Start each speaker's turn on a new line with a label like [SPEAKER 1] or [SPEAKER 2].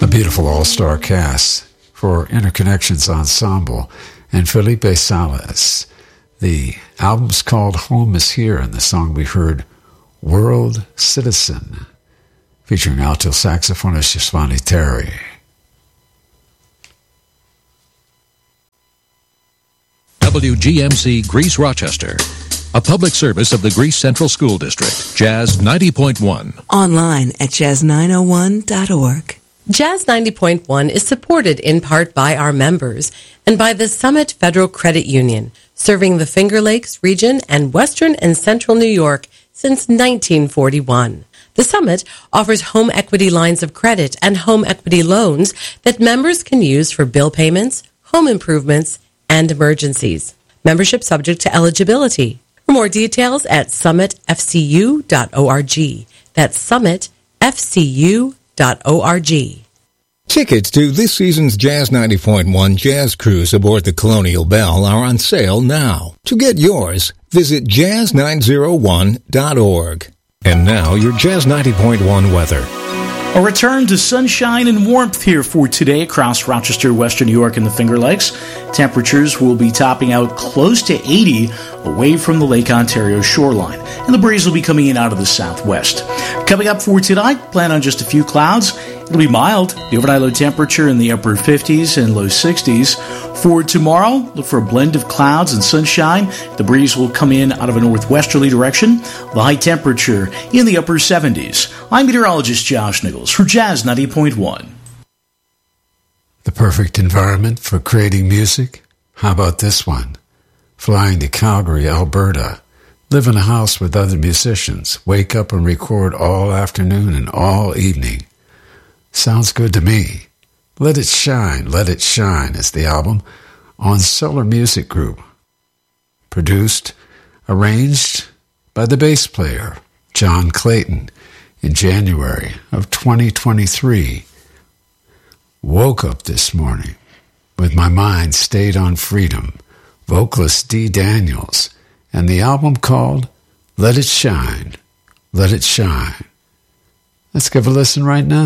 [SPEAKER 1] A beautiful all-star cast for Interconnections Ensemble and Felipe Salas. The album's called Home is Here, and the song we heard, World Citizen, featuring alto saxophonist Yasvani Terry.
[SPEAKER 2] WGMC Greece Rochester, a public service of the Greece Central School District, Jazz 90.1.
[SPEAKER 3] Online at jazz901.org.
[SPEAKER 4] Jazz 90.1 is supported in part by our members and by the Summit Federal Credit Union, serving the Finger Lakes region and Western and Central New York since 1941. The Summit offers home equity lines of credit and home equity loans that members can use for bill payments, home improvements, and emergencies. Membership subject to eligibility. For more details at summitfcu.org. That's summitfcu.org.
[SPEAKER 5] Tickets to this season's Jazz 90.1 Jazz Cruise aboard the Colonial Belle are on sale now. To get yours, visit jazz901.org. And now, your Jazz 90.1 weather.
[SPEAKER 6] A return to sunshine and warmth here for today across Rochester, Western New York, and the Finger Lakes. Temperatures will be topping out close to 80 away from the Lake Ontario shoreline, and the breeze will be coming in out of the southwest. Coming up for tonight, plan on just a few clouds. It'll be mild. The overnight low temperature in the upper 50s and low 60s. For tomorrow, look for a blend of clouds and sunshine. The breeze will come in out of a northwesterly direction. The high temperature in the upper 70s. I'm meteorologist Josh Nichols for Jazz 90.1.
[SPEAKER 1] The perfect environment for creating music? How about this one? Flying to Calgary, Alberta. Live in a house with other musicians. Wake up and record all afternoon and all evening. Sounds good to me. Let It Shine is the album on Solar Music Group. Produced, arranged by the bass player, John Clayton, in January of 2023. Woke up this morning with my mind stayed on freedom. Vocalist Dee Daniels, and the album called Let It Shine, Let It Shine. Let's give a listen right now.